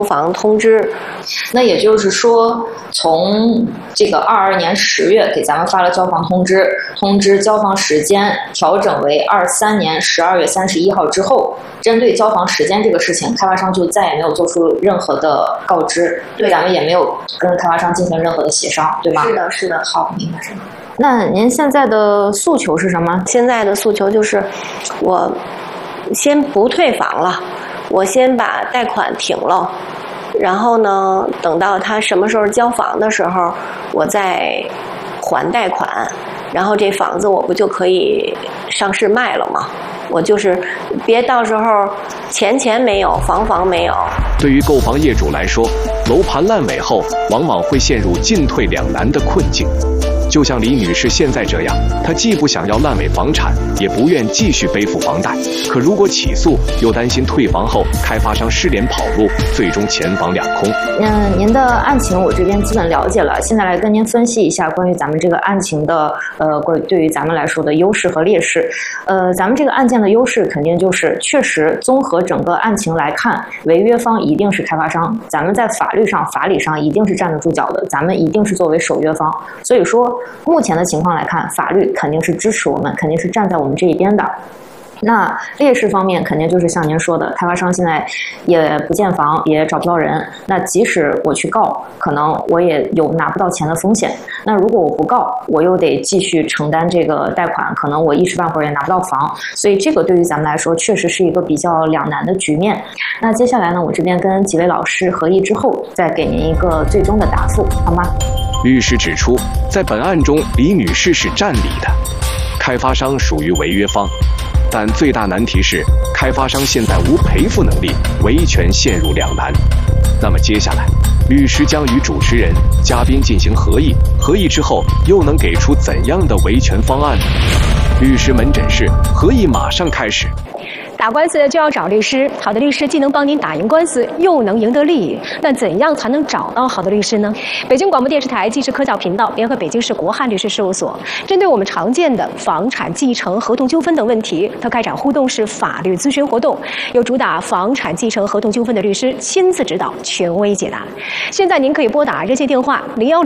房通知。 那也就是说，从这个22年10月给咱们发了交房通知，通知交房时间调整为23年12月31号之后，针对交房时间这个事情，开发商就再也没有做出任何的告知，对咱们也没有跟开发商进行任何的协商，对吗？ 是的，是的。 好，明白。那您现在的诉求是什么？ 现在的诉求就是，我先不退房了，我先把贷款停了。然后呢，等到他什么时候交房的时候，我再还贷款，然后这房子我不就可以上市卖了吗？我就是别到时候钱没有，房没有。 对于购房业主来说，楼盘烂尾后往往会陷入进退两难的困境。就像李女士现在这样，她既不想要烂尾房产，也不愿继续背负房贷。可如果起诉，又担心退房后开发商失联跑路，最终钱房两空。 您的案情我这边基本了解了，现在来跟您分析一下关于咱们这个案情的对于咱们来说的优势和劣势。咱们这个案件的优势肯定就是确实综合整个案情来看，违约方一定是开发商，咱们在法理上一定是站得住脚的，咱们一定是作为守约方。所以说目前的情况来看，法律肯定是支持我们，肯定是站在我们这一边的。那劣势方面肯定就是像您说的，开发商现在也不建房，也找不到人，那即使我去告，可能我也有拿不到钱的风险。那如果我不告，我又得继续承担这个贷款，可能我一时半会儿也拿不到房，所以这个对于咱们来说确实是一个比较两难的局面。那接下来呢，我这边跟几位老师合议之后，再给您一个最终的答复，好吗？ 律师指出，在本案中，李女士是占理的，开发商属于违约方。但最大难题是，开发商现在无赔付能力，维权陷入两难。那么接下来，律师将与主持人、嘉宾进行合议，合议之后又能给出怎样的维权方案呢？律师门诊室，合议马上开始。 打官司就要找律师，好的律师既能帮您打赢官司，又能赢得利益。但怎样才能找到好的律师呢？北京广播电视台纪实科教频道联合北京市国汉律师事务所，针对我们常见的房产继承、合同纠纷等问题，它开展互动式法律咨询活动，由主打房产继承合同纠纷的律师亲自指导，权威解答。现在您可以拨打热线电话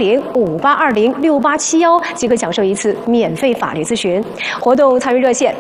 01058206871，即可享受一次免费法律咨询。活动参与热线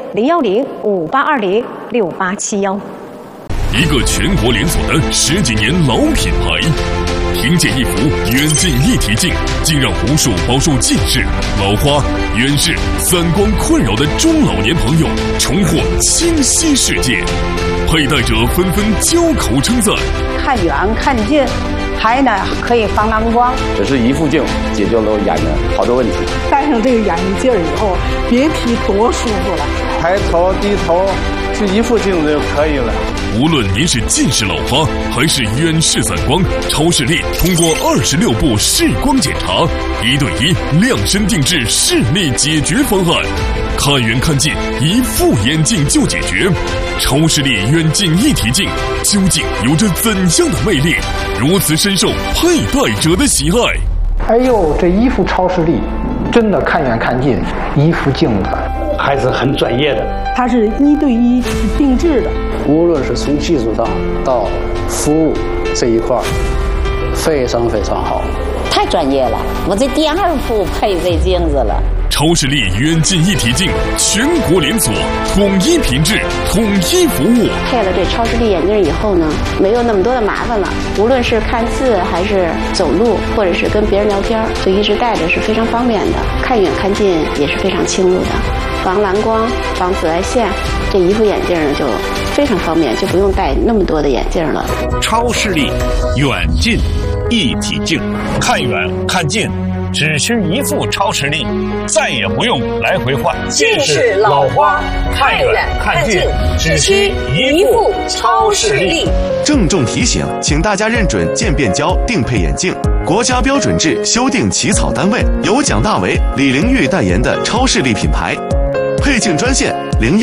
01058206871。 一个全国连锁的10几年老品牌，凭借一幅远近一体镜，竟让无数饱受近视、老花、远视、散光困扰的中老年朋友重获清晰视界，佩戴者纷纷交口称赞。 看远看近，还呢可以防蓝光。 只是一副镜解决了我眼的好多问题。 戴上这个眼镜以后，别提多舒服了。 抬头低头，就一副镜子就可以了。 无论您是近视老花还是远视散光，超视力通过26步视光检查，1对1量身定制视力解决方案，看远看近，一副眼镜就解决。超视力远近一体镜究竟有着怎样的魅力，如此深受佩戴者的喜爱？ 哎呦，这一副超视力，真的看远看近，一副镜子。 还是很专业的， 它是1对1定制的， 无论是从技术上到服务这一块，非常非常好， 太专业了。我这第2副配这镜子了。 超视力远近一体镜，全国连锁，统一品质，统一服务。 配了这超视力眼镜以后呢，没有那么多的麻烦了。无论是看字还是走路，或者是跟别人聊天，就一直戴着是非常方便的。看远看近也是非常清楚的，防蓝光、防紫外线，这一副眼镜呢就非常方便，就不用戴那么多的眼镜了。 超视力远近一体镜，看远看近。只需一副超视力，再也不用来回换。 近视老花，看远看近，只需一副超视力。 郑重提醒，请大家认准渐变焦定配眼镜，国家标准制修订起草单位由蒋大为、李玲玉代言的超视力品牌。配镜专线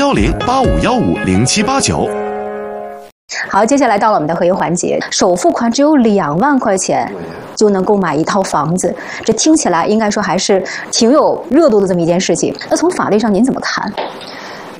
01085150789。 好，接下来到了我们的合议环节，首付款只有2万块钱就能购买一套房子，这听起来应该说还是挺有热度的这么一件事情。那从法律上您怎么看？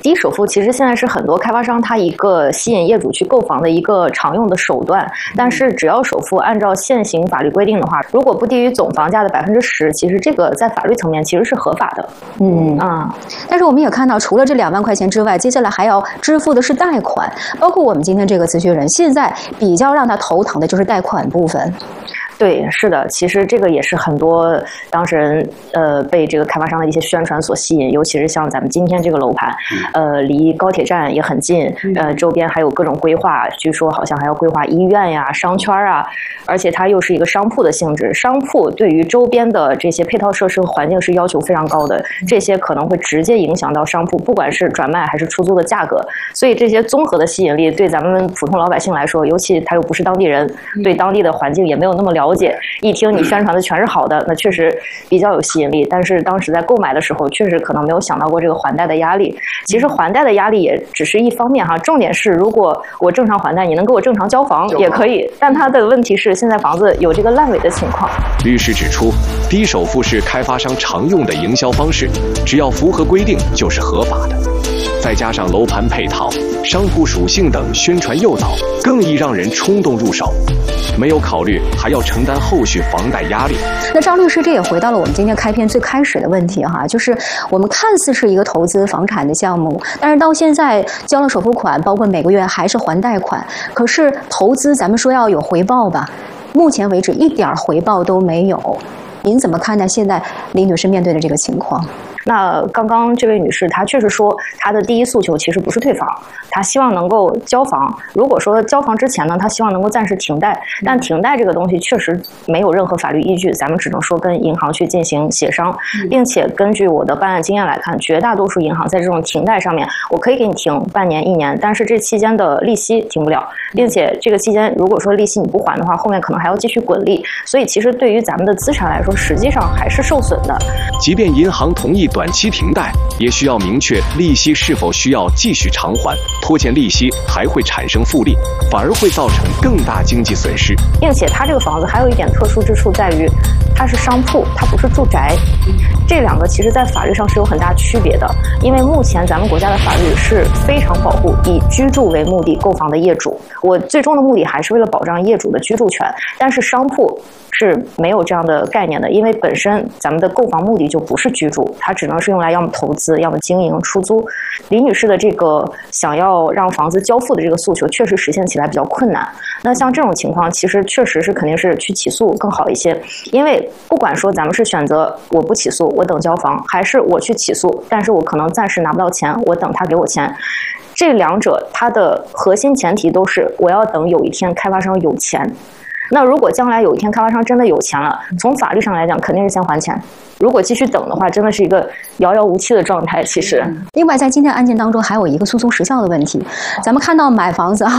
第一首付其实现在是很多开发商他一个吸引业主去购房的一个常用的手段，但是只要首付按照现行法律规定的话，如果不低于总房价的10%，其实这个在法律层面其实是合法的。 但是我们也看到，除了这2万块钱之外，接下来还要支付的是贷款，包括我们今天这个咨询人，现在比较让他头疼的就是贷款部分。 对，是的，其实这个也是很多当事人被这个开发商的一些宣传所吸引，尤其是像咱们今天这个楼盘，离高铁站也很近，周边还有各种规划，据说好像还要规划医院呀、商圈啊，而且它又是一个商铺的性质，商铺对于周边的这些配套设施和环境是要求非常高的，这些可能会直接影响到商铺不管是转卖还是出租的价格，所以这些综合的吸引力对咱们普通老百姓来说，尤其他又不是当地人，对当地的环境也没有那么了解，一听你宣传的全是好的，那确实比较有吸引力。但是当时在购买的时候，确实可能没有想到过这个还贷的压力。其实还贷的压力也只是一方面哈，重点是如果我正常还贷，你能给我正常交房也可以。但它的问题是，现在房子有这个烂尾的情况。 律师指出，低首付是开发商常用的营销方式，只要符合规定就是合法的。再加上楼盘配套、商铺属性等宣传诱导，更易让人冲动入手。没有考虑还要承担后续房贷压力。 那张律师，这也回到了我们今天开篇最开始的问题哈，就是我们看似是一个投资房产的项目，但是到现在交了首付款，包括每个月还是还贷款，可是投资咱们说要有回报吧，目前为止一点回报都没有。您怎么看待现在李女士面对的这个情况？ 那刚刚这位女士她确实说，她的第一诉求其实不是退房，她希望能够交房。如果说交房之前呢，她希望能够暂时停贷，但停贷这个东西确实没有任何法律依据，咱们只能说跟银行去进行协商，并且根据我的办案经验来看，绝大多数银行在这种停贷上面，我可以给你停半年、1年，但是这期间的利息停不了，并且这个期间如果说利息你不还的话，后面可能还要继续滚利，所以其实对于咱们的资产来说，实际上还是受损的。 即便银行同意短期停贷，也需要明确利息是否需要继续偿还，拖欠利息还会产生复利，反而会造成更大经济损失。 并且它这个房子还有一点特殊之处在于，它是商铺，它不是住宅。这两个其实在法律上是有很大区别的，因为目前咱们国家的法律是非常保护以居住为目的购房的业主，我最终的目的还是为了保障业主的居住权，但是商铺是没有这样的概念的，因为本身咱们的购房目的就不是居住，它只能是用来要么投资，要么经营出租。李女士的这个想要让房子交付的这个诉求，确实实现起来比较困难。那像这种情况，其实确实是肯定是去起诉更好一些，因为不管说咱们是选择我不起诉，我等交房，还是我去起诉，但是我可能暂时拿不到钱，我等他给我钱。这两者它的核心前提都是我要等有一天开发商有钱。那如果将来有一天开发商真的有钱了，从法律上来讲肯定是先还钱，如果继续等的话，真的是一个遥遥无期的状态。其实另外在今天案件当中还有一个诉讼时效的问题，咱们看到买房子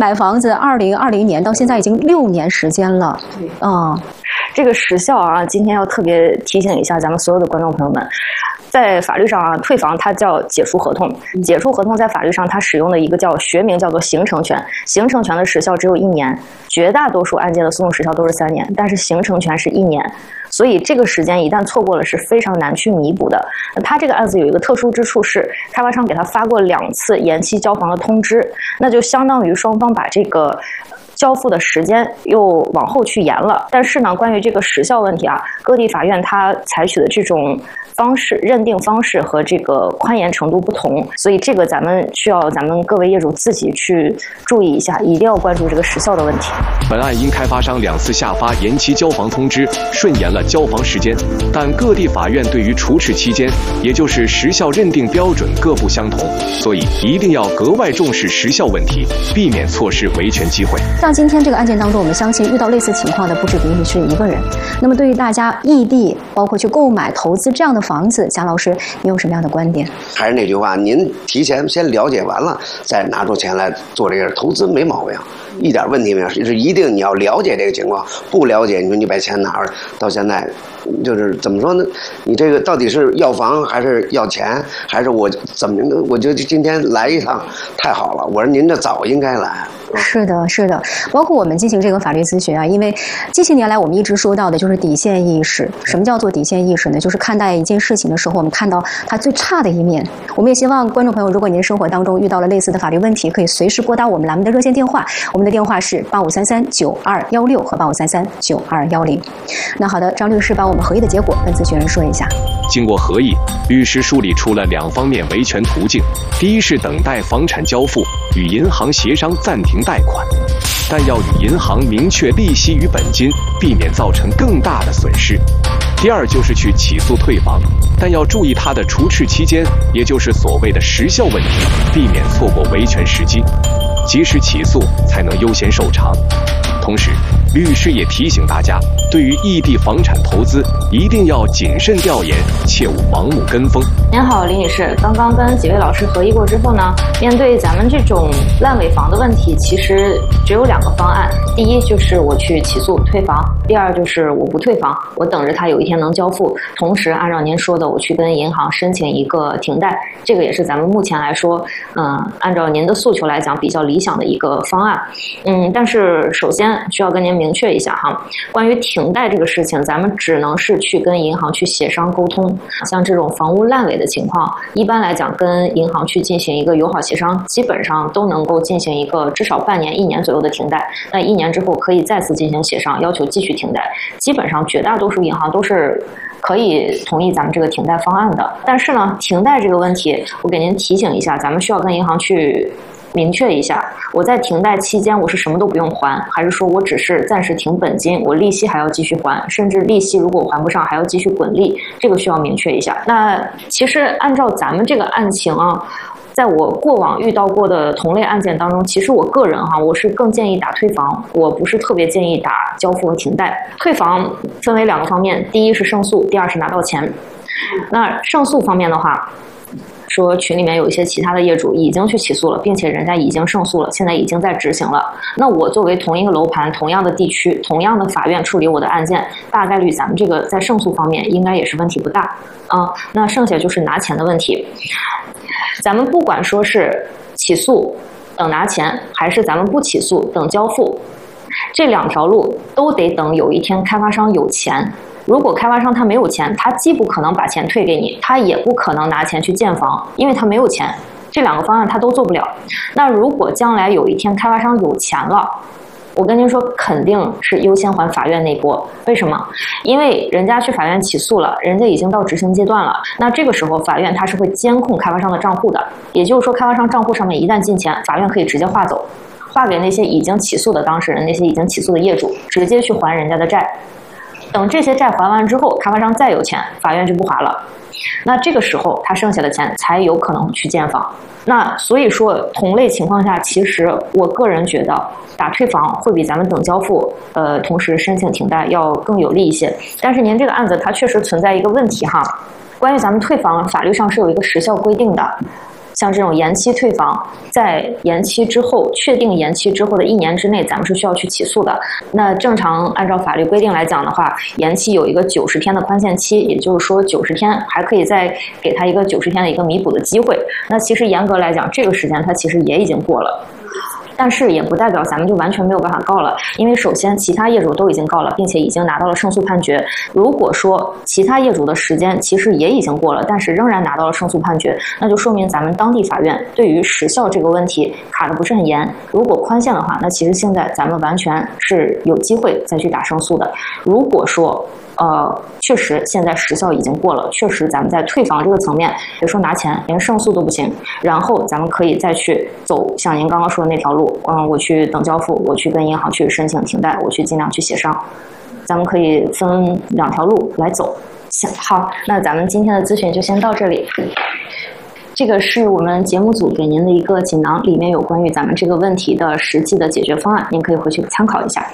2020年到现在已经6年时间了。 这个时效啊，今天要特别提醒一下咱们所有的观众朋友们，在法律上啊，退房它叫解除合同，解除合同在法律上它使用的一个学名叫做形成权，形成权的时效只有1年，绝大多数案件的诉讼时效都是3年，但是形成权是1年，所以这个时间一旦错过了是非常难去弥补的。他这个案子有一个特殊之处是，开发商给他发过2次延期交房的通知，那就相当于双方把这个交付的时间又往后去延了。但是呢，关于这个时效问题啊，各地法院它采取的这种方式认定方式和这个宽严程度不同，所以这个咱们需要咱们各位业主自己去注意一下，一定要关注这个时效的问题。 本案因开发商2次下发延期交房通知，顺延了交房时间，但各地法院对于除斥期间，也就是时效认定标准各不相同，所以一定要格外重视时效问题，避免错失维权机会。 像今天这个案件当中，我们相信遇到类似情况的不止李女士一个人。那么对于大家异地包括去购买投资这样的房子，贾老师你有什么样的观点？ 还是那句话，您提前先了解完了再拿出钱来做这个投资没毛病，一点问题没有，是一定你要了解这个情况，不了解你说你把钱拿着，到现在就是怎么说呢，你这个到底是要房还是要钱，还是我怎么我觉得今天来一趟太好了，我说您这早应该来。 是的，是的，包括我们进行这个法律咨询啊，因为近些年来我们一直说到的就是底线意识。什么叫做底线意识呢？就是看待一件事情的时候，我们看到它最差的一面。我们也希望观众朋友，如果您生活当中遇到了类似的法律问题，可以随时拨打我们栏目的热线电话，我们的电话是8533-9216和8533-9210。那好的，张律师把我们合议的结果跟咨询人说一下。 经过合议，律师梳理出了2方面维权途径：第一是等待房产交付，与银行协商暂停贷款，但要与银行明确利息与本金，避免造成更大的损失；第二就是去起诉退房，但要注意它的除斥期间，也就是所谓的时效问题，避免错过维权时机，及时起诉才能优先受偿。同时，律师也提醒大家，对于异地房产投资，一定要谨慎调研，切勿盲目跟风。 您好，李女士，刚刚跟几位老师合议过之后呢，面对咱们这种烂尾房的问题，其实只有2个方案。第一就是我去起诉退房，第二就是我不退房，我等着他有一天能交付，同时按照您说的，我去跟银行申请一个停贷，这个也是咱们目前来说，按照您的诉求来讲比较理想的一个方案。但是首先需要跟您明确一下哈，关于停贷这个事情，咱们只能是去跟银行去协商沟通。像这种房屋烂尾的情况，一般来讲跟银行去进行一个友好协商，基本上都能够进行一个至少半年、1年左右的停贷。那1年之后可以再次进行协商，要求继续停贷。基本上绝大多数银行都是可以同意咱们这个停贷方案的。但是呢，停贷这个问题，我给您提醒一下，咱们需要跟银行去明确一下，我在停贷期间我是什么都不用还，还是说我只是暂时停本金，我利息还要继续还，甚至利息如果还不上还要继续滚利，这个需要明确一下。那其实按照咱们这个案情啊，在我过往遇到过的同类案件当中，其实我个人我是更建议打退房，我不是特别建议打交付和停贷。退房分为2个方面，第一是胜诉，第二是拿到钱。那胜诉方面的话，说群里面有一些其他的业主已经去起诉了，并且人家已经胜诉了，现在已经在执行了。那我作为同一个楼盘、同样的地区、同样的法院处理我的案件，大概率咱们这个在胜诉方面应该也是问题不大啊。那剩下就是拿钱的问题。咱们不管说是起诉等拿钱，还是咱们不起诉等交付，这2条路都得等有一天开发商有钱。如果开发商他没有钱，他既不可能把钱退给你，他也不可能拿钱去建房，因为他没有钱。这2个方案他都做不了。那如果将来有一天开发商有钱了，我跟您说，肯定是优先还法院那波。为什么？因为人家去法院起诉了，人家已经到执行阶段了。那这个时候，法院他是会监控开发商的账户的。也就是说，开发商账户上面一旦进钱，法院可以直接划走，划给那些已经起诉的当事人，那些已经起诉的业主，直接去还人家的债。等这些债还完之后，开发商再有钱，法院就不还了。那这个时候他剩下的钱才有可能去建房。那所以说同类情况下，其实我个人觉得打退房会比咱们等交付同时申请停贷要更有利一些。但是您这个案子它确实存在一个问题哈，关于咱们退房法律上是有一个时效规定的。像这种延期退房，在延期之后，确定延期之后的1年之内，咱们是需要去起诉的。那正常按照法律规定来讲的话，延期有一个90天的宽限期，也就是说90天还可以再给他一个90天的一个弥补的机会。那其实严格来讲，这个时间它其实也已经过了。但是也不代表咱们就完全没有办法告了，因为首先其他业主都已经告了，并且已经拿到了胜诉判决。如果说其他业主的时间其实也已经过了，但是仍然拿到了胜诉判决，那就说明咱们当地法院对于时效这个问题卡得不是很严。如果宽限的话，那其实现在咱们完全是有机会再去打胜诉的。如果说确实现在时效已经过了，确实咱们在退房这个层面，别说拿钱，连胜诉都不行。然后咱们可以再去走像您刚刚说的那条路，我去等交付，我去跟银行去申请停贷，我去尽量去协商。咱们可以分2条路来走。行，好，那咱们今天的咨询就先到这里。这个是我们节目组给您的一个锦囊，里面有关于咱们这个问题的实际的解决方案，您可以回去参考一下。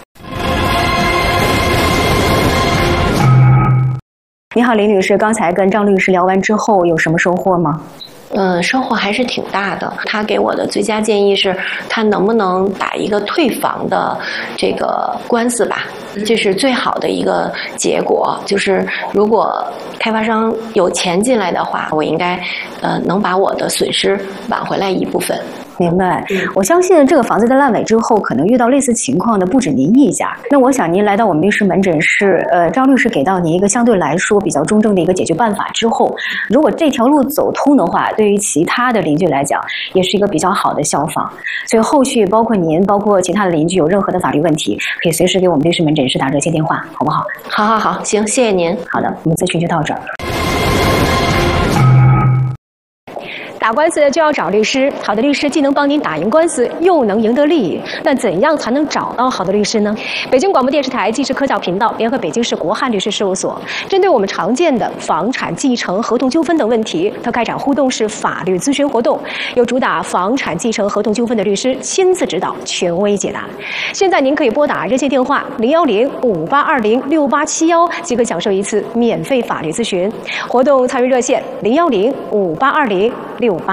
你好，林律师，刚才跟张律师聊完之后，有什么收获吗？ 收获还是挺大的。他给我的最佳建议是，他能不能打一个退房的这个官司吧，这是最好的一个结果。就是如果开发商有钱进来的话，我应该能把我的损失挽回来一部分。 明白。我相信这个房子在烂尾之后，可能遇到类似情况的不止您一家。那我想您来到我们律师门诊室，张律师给到您一个相对来说比较中正的一个解决办法之后，如果这条路走通的话，对于其他的邻居来讲，也是一个比较好的消防。所以后续包括您，包括其他的邻居有任何的法律问题，可以随时给我们律师门诊室打热线电话，好不好？ 好，行，谢谢您。 好的，我们咨询就到这儿。 打官司就要找律师，好的律师既能帮您打赢官司，又能赢得利益。但怎样才能找到好的律师呢？北京广播电视台纪实科教频道联合北京市国汉律师事务所，针对我们常见的房产继承、合同纠纷等问题，它开展互动式法律咨询活动，由主打房产继承、合同纠纷的律师亲自指导，权威解答。现在您可以拨打热线电话01058206871，即可享受一次免费法律咨询。活动参与热线01058206871。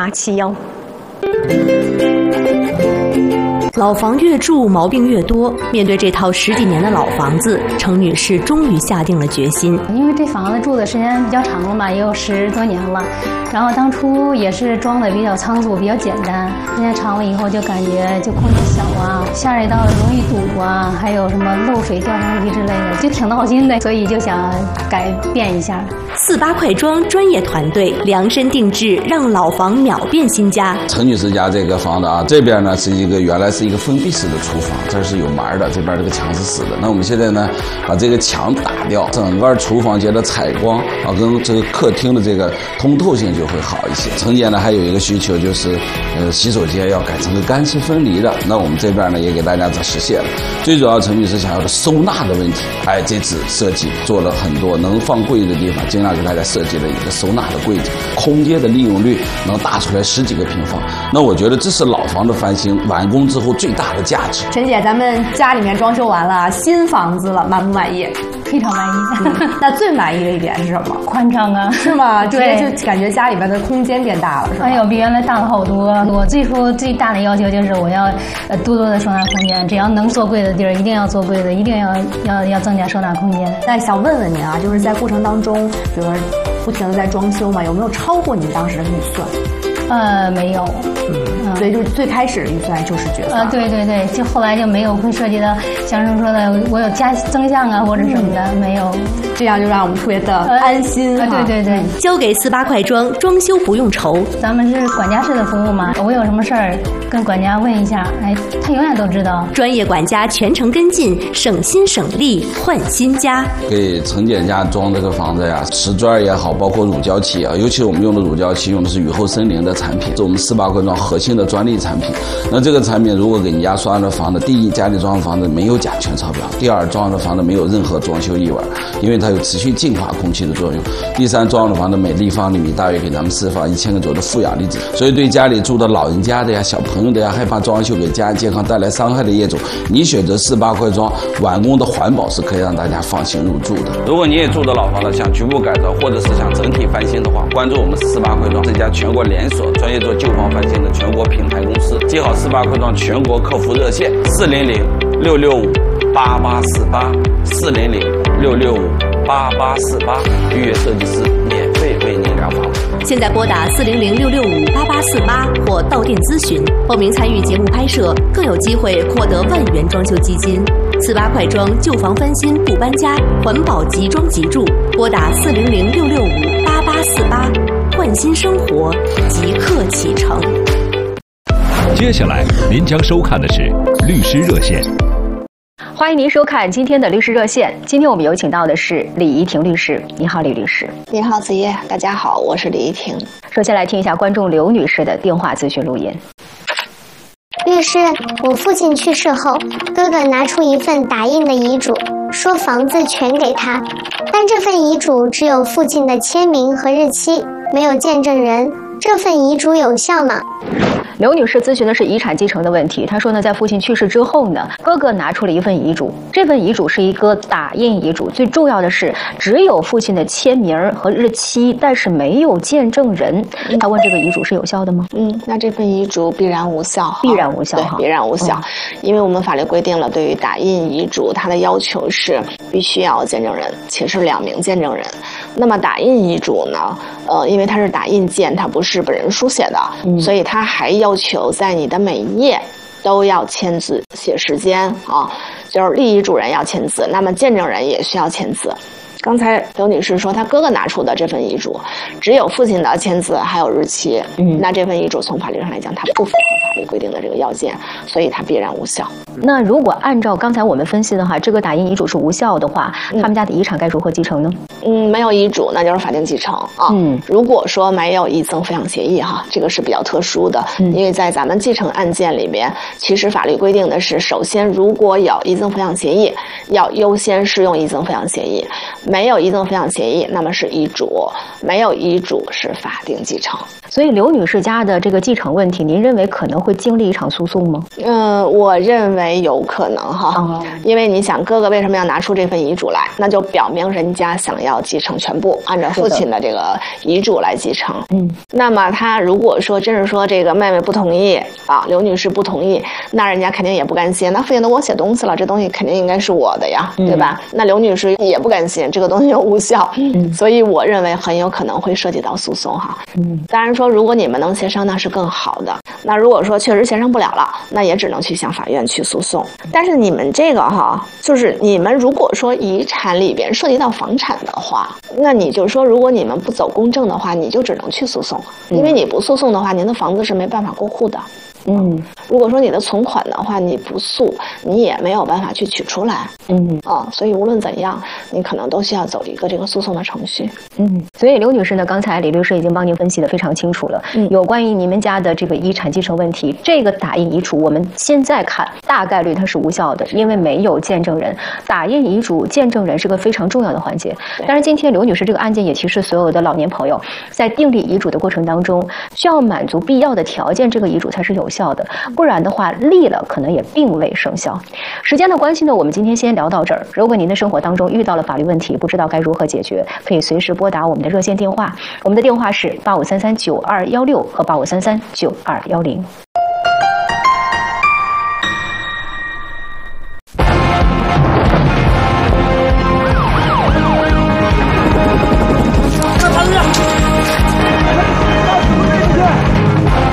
老房越住毛病越多，面对这套10几年的老房子，程女士终于下定了决心。 因为这房子住的时间比较长了嘛，也有10多年了，然后当初也是装的比较仓促，比较简单。时间长了以后就感觉就空间小啊，下水道容易堵啊，还有什么漏水、掉层离之类的，就挺闹心的，所以就想改变一下。 48快装专业团队量身定制，让老房秒变新家。 程女士家这个房子啊，这边呢是原来是一个封闭式的厨房，这是有门的，这边这个墙是死的。那我们现在呢，把这个墙打掉，整个厨房间的采光啊，跟这个客厅的这个通透性就会好一些。程姐呢还有一个需求就是，洗手间要改成个干湿分离的。那我们这边呢也给大家实现了。最主要程女士想要的收纳的问题，这次设计做了很多能放柜子的地方，尽量给大家设计了一个收纳的柜子，空间的利用率能大出来10几个平方。那我觉得这是老房的翻新完工之后最大的价值。 陈姐，咱们家里面装修完了，新房子了，满不满意？ 非常满意。 那最满意的一点是什么？ 宽敞啊， 是吗？ 对， 就感觉家里面的空间变大了，是吧？ 哎呦，比原来大了好多。我最大的要求就是我要多的收纳空间，只要能做柜的地儿一定要做柜子，一定要增加收纳空间。 那想问问您啊，就是在过程当中，比如说不停的在装修嘛，有没有超过您当时的预算？ 没有。 所以就是最开始预算就是决算。 对，就后来就没有会涉及到像是说的我有加增项啊或者什么的，没有， 这样就让我们特别的安心。 对， 交给48快装，装修不用愁。 咱们是管家式的服务嘛，我有什么事儿跟管家问一下，他永远都知道。 专业管家全程跟进，省心省力换新家。 给程姐家装这个房子呀，瓷砖也好，包括乳胶漆啊，尤其我们用的乳胶漆用的是雨后森林的产品，是我们48快装核心的专利产品。那这个产品如果给你家装的房子，第一，家里装的房子没有甲醛超标；第二，装的房子没有任何装修异味，因为它有持续净化空气的作用；第三，装的房子每立方厘米大约给咱们释放1000个左右的负氧离子。所以对家里住的老人家的呀、小朋友的呀、害怕装修给家人健康带来伤害的业主，你选择48快装，完工的环保是可以让大家放心入住的。如果你也住的老房子想局部改造，或者是想整体翻新的话，关注我们48快装，这家全国连锁专业做旧房翻新的全国品牌公司。记好48快装全国客服热线400-665-8848，400-665-8848，预约设计师免费为您量房。 现在拨打400-665-8848或到店咨询，报名参与节目拍摄，更有机会获得万元装修基金。48快装旧房翻新不搬家，环保即装即住。拨打400-665-8848，换新生活即刻启程。 接下来您将收看的是律师热线。 欢迎您收看今天的律师热线。今天我们有请到的是李怡婷律师。你好，李律师。 你好，子叶。大家好，我是李怡婷。 首先来听一下观众刘女士的电话咨询录音。 律师，我父亲去世后，哥哥拿出一份打印的遗嘱，说房子全给他，但这份遗嘱只有父亲的签名和日期，没有见证人，这份遗嘱有效吗？ 刘女士咨询的是遗产继承的问题。她说呢，在父亲去世之后呢，哥哥拿出了一份遗嘱，这份遗嘱是一个打印遗嘱，最重要的是只有父亲的签名和日期，但是没有见证人。她问这个遗嘱是有效的吗？ 那这份遗嘱必然无效。 必然无效， 对，必然无效，因为我们法律规定了，对于打印遗嘱，它的要求是必须要见证人，且是2名见证人。 那么打印遗嘱呢，因为它是打印件，它不是本人书写的，所以它还要求在你的每一页都要签字写时间啊，就是立遗嘱人要签字，那么见证人也需要签字。刚才刘女士说她哥哥拿出的这份遗嘱只有父亲的签字还有日期，那这份遗嘱从法律上来讲它不符合法律规定的这个要件，所以它必然无效。 那如果按照刚才我们分析的话，这个打印遗嘱是无效的话，他们家的遗产该如何继承呢？ 没有遗嘱那就是法定继承啊。如果说没有遗赠抚养协议哈，这个是比较特殊的，因为在咱们继承案件里边，其实法律规定的是，首先如果有遗赠抚养协议，要优先适用遗赠抚养协议。没有遗赠抚养协议，那么是遗嘱；没有遗嘱是法定继承。 所以刘女士家的这个继承问题，您认为可能会经历一场诉讼吗？ 我认为有可能哈，因为你想哥哥为什么要拿出这份遗嘱来，那就表明人家想要继承全部，按照父亲的这个遗嘱来继承。那么他如果说真是说这个妹妹不同意啊，刘女士不同意，那人家肯定也不甘心，那父亲都给我写东西了，这东西肯定应该是我的呀，对吧？那刘女士也不甘心，这个东西又无效，所以我认为很有可能会涉及到诉讼哈。当然说如果你们能协商那是更好的，那如果说确实协商不了了，那也只能去向法院去诉讼。但是你们这个哈，就是你们如果说遗产里边涉及到房产的话，那你就说如果你们不走公证的话，你就只能去诉讼，因为你不诉讼的话，您的房子是没办法过户的。如果说你的存款的话，你不诉，你也没有办法去取出来。所以无论怎样，你可能都需要走一个这个诉讼的程序。 所以刘女士呢，刚才李律师已经帮您分析得非常清楚了。有关于你们家的这个遗产继承问题，这个打印遗嘱我们现在看大概率它是无效的，因为没有见证人。打印遗嘱见证人是个非常重要的环节。当然，今天刘女士这个案件也提示所有的老年朋友，在订立遗嘱的过程当中，需要满足必要的条件，这个遗嘱才是有效的，不然的话立了可能也并未生效。时间的关系呢，我们今天先聊到这儿。如果您的生活当中遇到了法律问题，不知道该如何解决，可以随时拨打我们的热线电话，我们的电话是85339216和85339210。